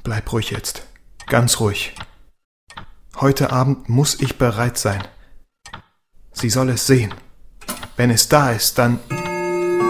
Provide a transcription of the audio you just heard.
Bleib ruhig jetzt. Ganz ruhig. Heute Abend muss ich bereit sein. Sie soll es sehen. Wenn es da ist, dann...